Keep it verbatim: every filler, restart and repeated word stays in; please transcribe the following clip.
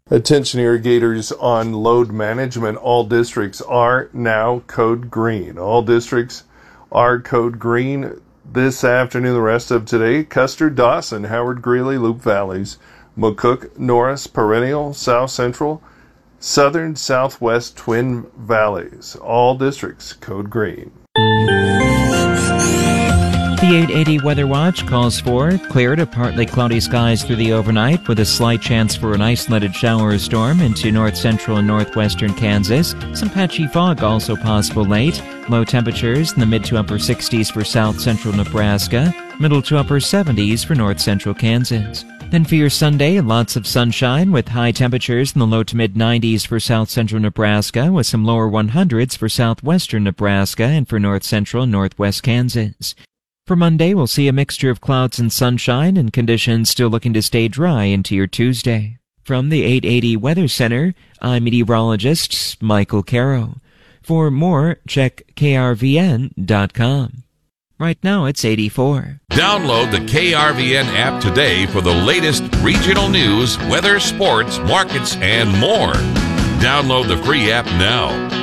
Attention irrigators on load management. All districts are now code green. All districts are code green this afternoon, the rest of today. Custer, Dawson, Howard, Greeley, Loup Valleys, McCook, Norris, Perennial, South Central, Southern, Southwest, Twin Valleys. All districts code green. The eight eighty Weather Watch calls for clear to partly cloudy skies through the overnight with a slight chance for an isolated shower or storm into north central and northwestern Kansas. Some patchy fog also possible late. Low temperatures in the mid to upper sixties for south central Nebraska, middle to upper seventies for north central Kansas. Then for your Sunday, lots of sunshine with high temperatures in the low to mid nineties for south central Nebraska with some lower hundreds for southwestern Nebraska and for north central and northwest Kansas. For Monday, we'll see a mixture of clouds and sunshine and conditions still looking to stay dry into your Tuesday. From the eight eighty Weather Center, I'm meteorologist Michael Caro. For more, check K R V N dot com. Right now, it's eighty-four. Download the K R V N app today for the latest regional news, weather, sports, markets, and more. Download the free app now.